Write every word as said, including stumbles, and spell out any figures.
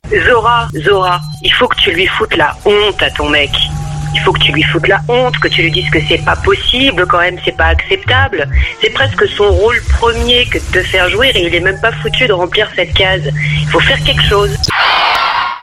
Zora, Zora, il faut que tu lui foutes la honte à ton mec. Il faut que tu lui foutes la honte, que tu lui dises que c'est pas possible, quand même, c'est pas acceptable. C'est presque son rôle premier que de te faire jouir et il est même pas foutu de remplir cette case. Il faut faire quelque chose.